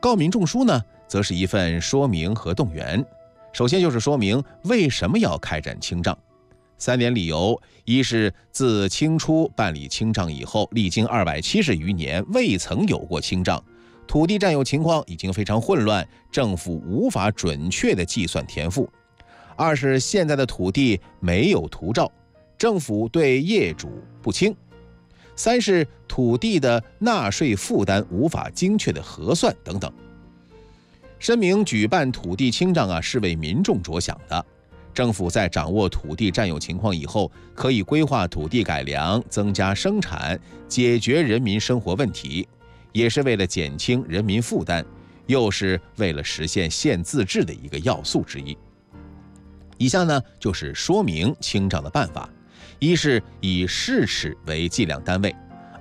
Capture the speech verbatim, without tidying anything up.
告民众书呢，则是一份说明和动员。首先就是说明为什么要开展清账。三点理由：一是自清初办理清账以后，历经二百七十余年，未曾有过清账，土地占有情况已经非常混乱，政府无法准确地计算田赋；二是现在的土地没有图照，政府对业主不清；三是土地的纳税负担无法精确的核算等等。申明举办土地清账啊，是为民众着想的。政府在掌握土地占有情况以后，可以规划土地改良，增加生产，解决人民生活问题，也是为了减轻人民负担，又是为了实现县自治的一个要素之一。以下呢，就是说明清账的办法。一是以市尺为计量单位，